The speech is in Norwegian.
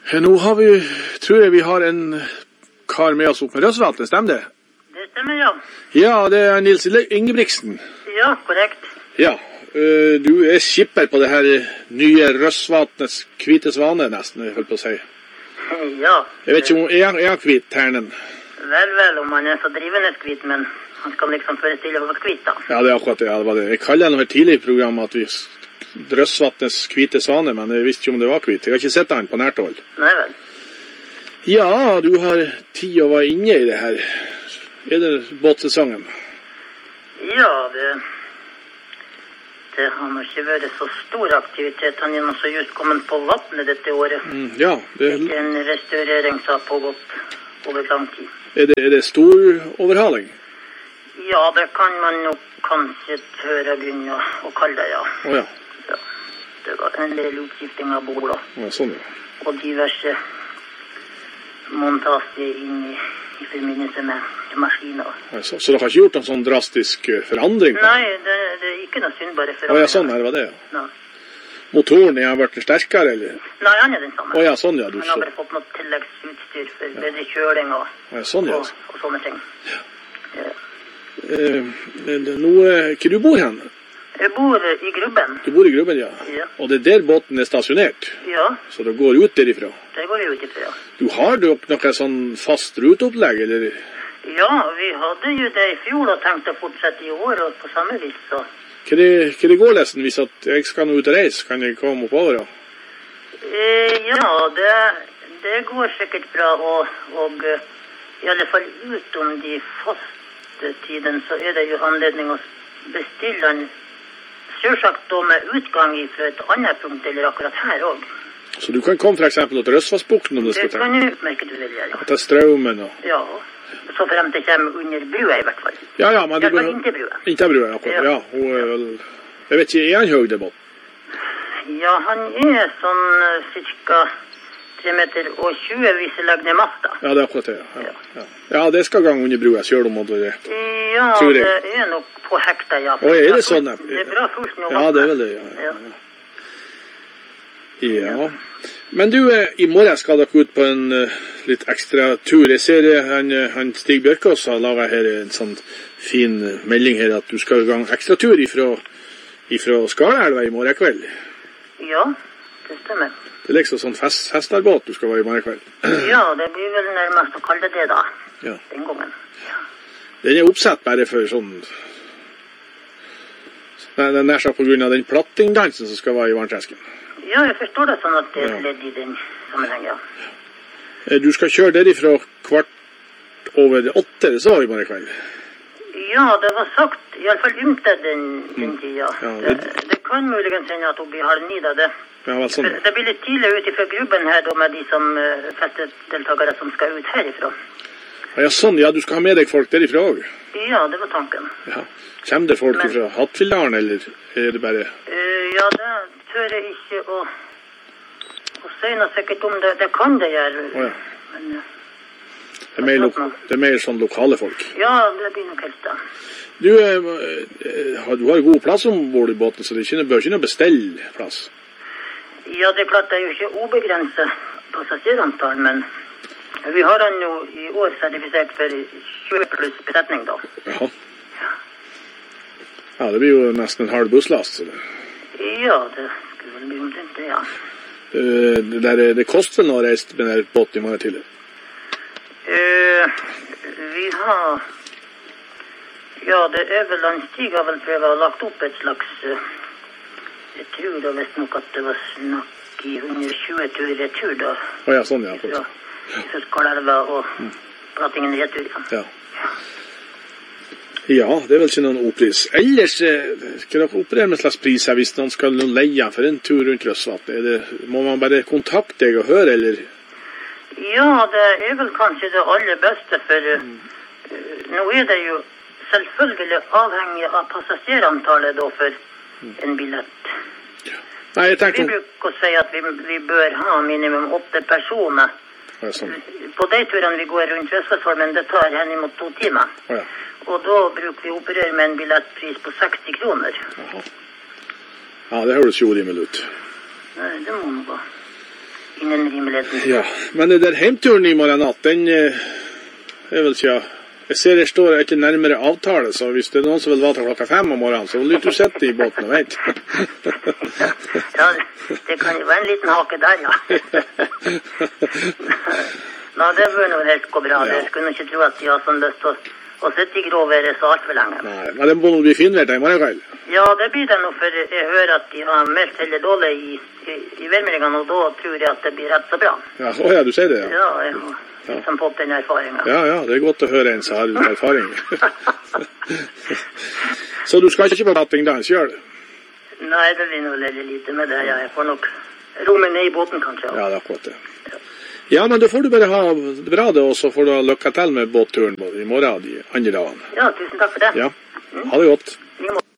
Nå har tror jeg vi har en kar med oss opp med Røsvatnet, stemmer det? Det stemmer, ja. Ja, det Nils Ingebrigtsen. Ja, korrekt. Ja, du skipper på det her nye Røsvatnets hvite svane, nesten, jeg holdt på å si. Ja. Jeg vet ikke om jeg hvit, ternen. Vel, om han så drivende hvit, men han skal liksom forestille å være hvit, da. Ja, det akkurat det, ja, det var det. Jeg kaller noe tidlig i programmet at vi Røsvatnets hvite svane, men jeg visste ikke om det var hvit. Jeg har ikke sett han på nært hold. Nei vel. Ja, du har tid å være inne i det her. Er det båtsesongen? Ja, det har nok ikke vært så stor aktivitet. Han er også just kommet på vattnet dette året. Ja. Det er en restaurering som har pågått over lang tid. Er det stor overhaling? Ja, det kan man nok kanskje høre grunn å kalle det, ja. Åja. Ja. Det var en del utskifting av bord, ja, sånn, ja. Og diverse montasjer inn i forbindelse med maskiner. Ja, så dere har ikke gjort en sånn drastisk forandring? Nei, det er ikke noe syndbare forandring. Ja, sånn her var det, ja. Ja. Motoren har vært sterkere, eller? Nei, han er den samme. Ja, sånn, ja. Han har bare fått noe tilleggsutstyr for bedre kjøling og sånne ting. Ja. Hvor du bor hen? Jeg bor i Grubben. Du bor i Grubben, ja. Ja. Og det er der båten er stasjonert? Ja. Så det går ut derifra? Det går ut derifra, ja. Du har noe sånn fast ruteopplegg, eller? Ja, vi hadde jo det i fjor og tenkte å fortsette i år og på samme vis, så. Hva det går nesten hvis at jeg skal nå ut og reise? Kan jeg komme oppover da? Ja, det går sikkert bra, og i alle fall utom de faste tiden, så er det jo anledning å bestille den selvsagt da med utgang fra et annet punkt, eller akkurat her også. Så du kan komme for eksempel til Røsvassbukten om du skal til? Det kan jeg utmerket du vil, ja. Til Straumen og... Ja, så fremt det kommer under brua i hvert fall. Ja, men du... Inntil brua. Inntil brua, akkurat, ja. Hun er vel... Jeg vet ikke, er han høy det båt? Ja, han er sånn cirka 3,20 meter hvis jeg legger ned masta. Ja, det er akkurat det, ja. Ja, det skal gang under brua, kjør om det. Ja, det er nok på hekta, ja. Er det sånn? Det er bra fullt nå. Ja, det er vel det, ja. Ja. Men du, i morgen skal dere ut på en litt ekstra tur. Jeg ser han Stig Bjørkås har laget her en sånn fin melding her at du skal gang ekstra tur ifra Skarelva i morgen kveld. Ja, det stemmer. Det er liksom sånn festarbåt du skal være i morgen kveld. Ja, det blir vel nærmest å kalle det da. Ja. Den gangen. Ja. Den er oppsett bare for sånn... Den er nær sagt på grunn av den plattingdansen som skal være i Varntresken. Ja, jeg forstår det sånn at det er ledd i den sammenhengen, ja. Du skal kjøre derifra 7:15, så var vi morgen kveld. Ja, det var sagt, i alle fall ymte den tida. Ja, det kan muligens hende at hun blir 8:30 da det. Ja, vel, sånn. Det blir litt tidlig ut fra Grubben her da, med de festedeltakere som skal ut herifra. Ja, sånn, ja, du skal ha med deg folk derifra også? Ja, det var tanken. Ja, kommer det folk fra Hattfjelldalen, eller er det bare... Ja, det tør jeg ikke å si noe sikkert om det. Det kan det gjøre. Ja. Men, det er mer sånn lokale folk? Ja, det blir nok helt da. Du har god plass ombord i båten, så det bør ikke noe bestille plass? Ja, det er klart det er jo ikke ubegrenset passasjerantall, men vi har han jo i år sertifisert for 20 pluss besetning da. Jaha. Ja, det blir jo nesten en halv busslast. Så det. Ja, det skulle vel bli omtrent det, ja. Det koster vel noe å reise med denne båten i morgen tidlig? Vi har... Ja, det er vel han Stig har vel prøvd å ha lagt opp et slags... Jeg tror da visst nok at det var snakk i 120 turer retur da. Ja, sånn, ja. Ja, så Skarelva og Plattingen retur, ja. Ja, det er vel ikke noen oppris. Ellers, skal dere operere med slags pris her hvis noen skal leie for en tur rundt Røsvatnet? Må man bare kontakte deg og høre, eller? Ja, det er vel kanskje det aller beste, for nå er det jo selvfølgelig avhengig av passasjerantallet da for en billett. Nei, jeg tenkte... Vi bruker å si at vi bør ha minimum 8 personer. Ja, sånn. På de turene vi går rundt Røsvassholmen, det tar henimot 2 timer. Ja. Og da bruker vi å operere med en billettpris på 60 kroner. Jaha. Ja, det høres jo rimelig ut. Nei, det må man gå. innen rimeligheten. Ja, men det der heimturen I morgen natt, den er vel ikke... Jeg ser det står ikke nærmere avtale, så hvis det noen som vil være til 5:00 om morgenen, så vil du sette I båten og vente. Ja, det kan jo være en liten hake der, ja. Nå, det bør nå helt gå bra. Jeg skulle ikke tro at de har sånn lyst til å sitte I gråværet så alt for lenge. Nei, men det må bli finvært I morgen kveld. Ja, det blir det nå, for jeg hører at de har meldt heller dårlig I værmeldingene, og da tror jeg at det blir rett så bra. Ja, ja, du sier det, ja. Ja, jeg har liksom fått den erfaringen. Ja, det er godt å høre en som har ut erfaring. Så du skal ikke på battingdans, gjør det? Nei, det blir noe veldig lite med det. Jeg får nok romme ned I båten, kanskje. Ja, det er akkurat det. Ja, men da får du bare ha det bra det, og så får du lykke til med båtturen både I morgen og de andre dagene. Ja, tusen takk for det. Ja, ha det godt.